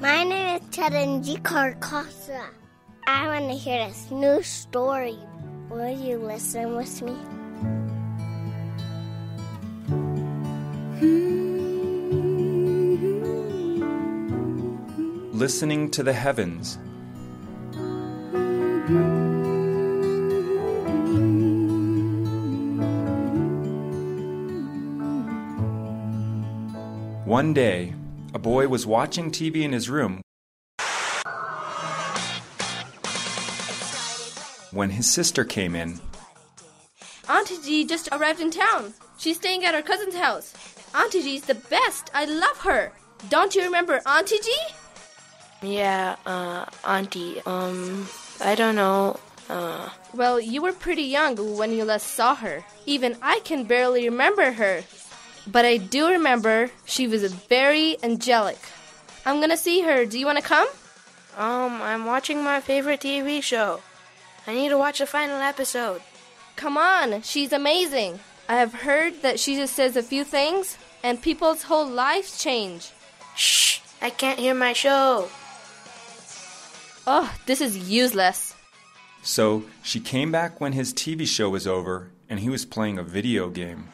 My name is Charanji Karkasa. I want to hear this new story. Will you listen with me? Listening to the Heavens. One day, a boy was watching TV in his room when his sister came in. Auntie G just arrived in town. She's staying at her cousin's house. Auntie G's the best. I love her. Don't you remember Auntie G? Yeah, Auntie, I don't know, Well, you were pretty young when you last saw her. Even I can barely remember her. But I do remember she was very angelic. I'm gonna see her. Do you want to come? I'm watching my favorite TV show. I need to watch the final episode. Come on, she's amazing. I have heard that she just says a few things, and people's whole lives change. Shh, I can't hear my show. Oh, this is useless. So she came back when his TV show was over and he was playing a video game.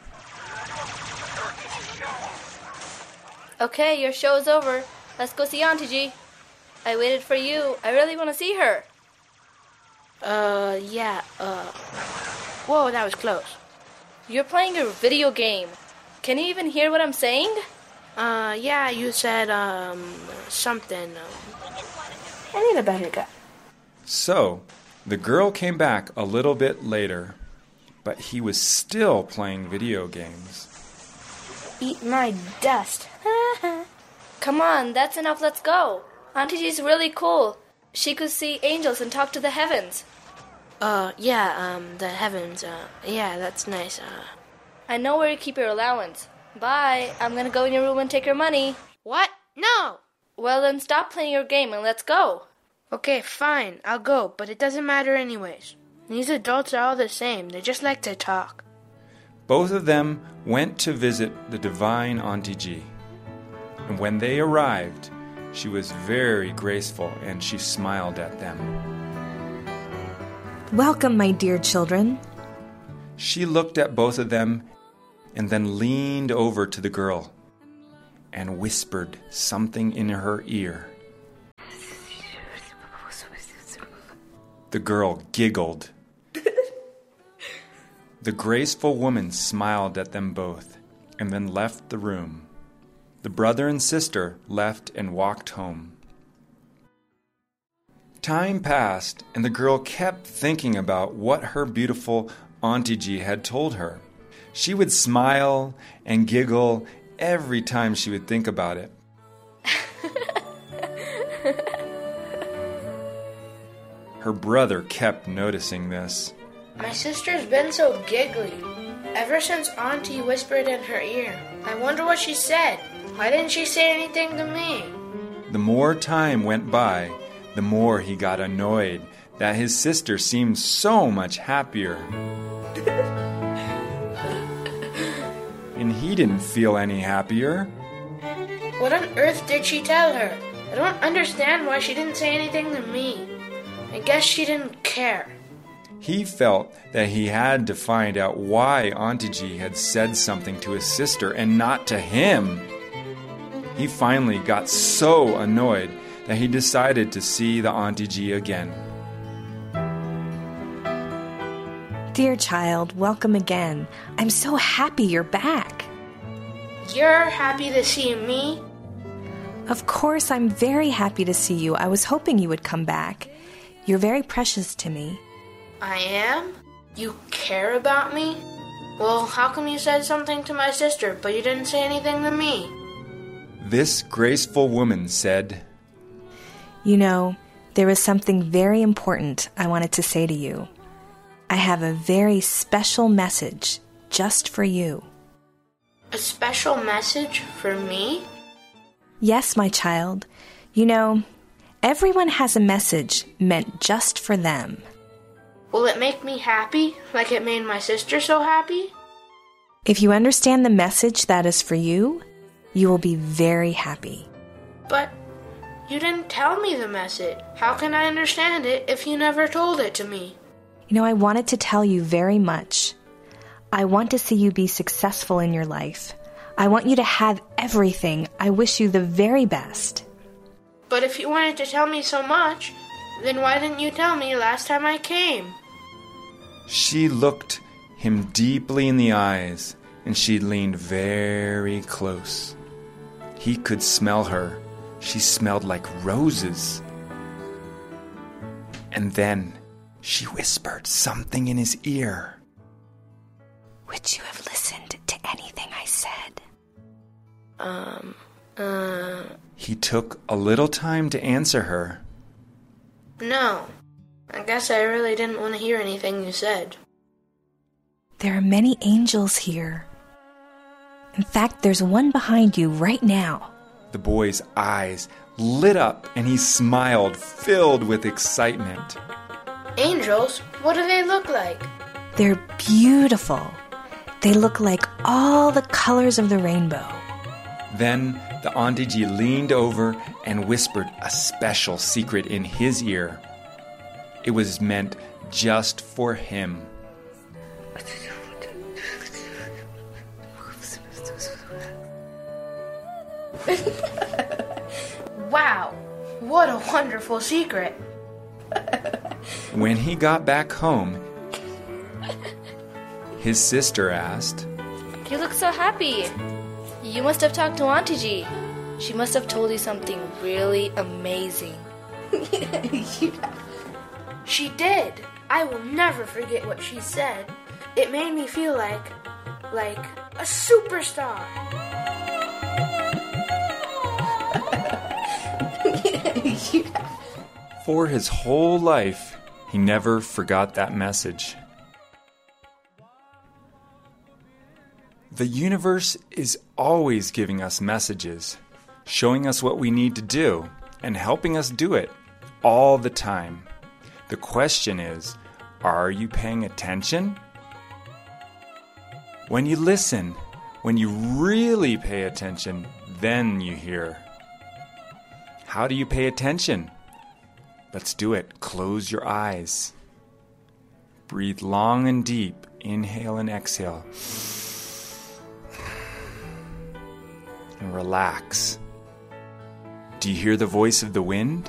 Okay, your show is over. Let's go see Auntie G. I waited for you. I really want to see her. Whoa, that was close. You're playing a video game. Can you even hear what I'm saying? Yeah, you said, something. I need a better guy. So, the girl came back a little bit later, but he was still playing video games. Eat my dust. Come on, that's enough. Let's go. Auntie G's really cool. She could see angels and talk to the heavens. The heavens, yeah, that's nice, I know where you keep your allowance. Bye. I'm gonna go in your room and take your money. What? No! Well, then stop playing your game and let's go. Okay, fine, I'll go, but it doesn't matter anyways. These adults are all the same, they just like to talk. Both of them went to visit the divine Auntie G. And when they arrived, she was very graceful and she smiled at them. Welcome, my dear children. She looked at both of them and then leaned over to the girl and whispered something in her ear. The girl giggled. The graceful woman smiled at them both and then left the room. The brother and sister left and walked home. Time passed, and the girl kept thinking about what her beautiful Auntie G had told her. She would smile and giggle every time she would think about it. Her brother kept noticing this. My sister's been so giggly. Ever since Auntie whispered in her ear. I wonder what she said. Why didn't she say anything to me? The more time went by, the more he got annoyed that his sister seemed so much happier. And he didn't feel any happier. What on earth did she tell her? I don't understand why she didn't say anything to me. I guess she didn't care. He felt that he had to find out why Auntie G had said something to his sister and not to him. He finally got so annoyed that he decided to see the Auntie G again. Dear child, welcome again. I'm so happy you're back. You're happy to see me? Of course, I'm very happy to see you. I was hoping you would come back. You're very precious to me. I am? You care about me? Well, how come you said something to my sister, but you didn't say anything to me? This graceful woman said, You know, there was something very important I wanted to say to you. I have a very special message just for you. A special message for me? Yes, my child. You know, everyone has a message meant just for them. Will it make me happy, like it made my sister so happy? If you understand the message that is for you, you will be very happy. But You didn't tell me the message. How can I understand it if you never told it to me? You know, I wanted to tell you very much. I want to see you be successful in your life. I want you to have everything. I wish you the very best. But if you wanted to tell me so much, then why didn't you tell me last time I came? She looked him deeply in the eyes, and she leaned very close. He could smell her. She smelled like roses. And then she whispered something in his ear. Would you have listened to anything I said? He took a little time to answer her. No. I guess I really didn't want to hear anything you said. There are many angels here. In fact, there's one behind you right now. The boy's eyes lit up and he smiled, filled with excitement. Angels? What do they look like? They're beautiful. They look like all the colors of the rainbow. Then the Auntie leaned over and whispered a special secret in his ear. It was meant just for him. Wow, what a wonderful secret. When he got back home, his sister asked, You look so happy. You must have talked to Auntie G. She must have told you something really amazing. She did. I will never forget what she said. It made me feel like a superstar. For his whole life, he never forgot that message. The universe is always giving us messages, showing us what we need to do, and helping us do it all the time. The question is, are you paying attention? When you listen, when you really pay attention, then you hear. How do you pay attention? Let's do it. Close your eyes. Breathe long and deep. Inhale and exhale. And relax. Do you hear the voice of the wind?